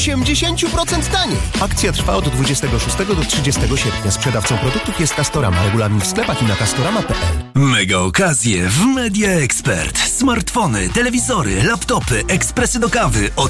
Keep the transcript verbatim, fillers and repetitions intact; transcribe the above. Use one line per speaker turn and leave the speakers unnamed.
osiemdziesiąt procent taniej. Akcja trwa od dwudziestego szóstego do trzydziestego sierpnia. Sprzedawcą produktów jest Castorama. Regulamin w sklepach i na castorama kropka p l.
Mega okazje w Media Expert. Smartfony, telewizory, laptopy, ekspresy do kawy od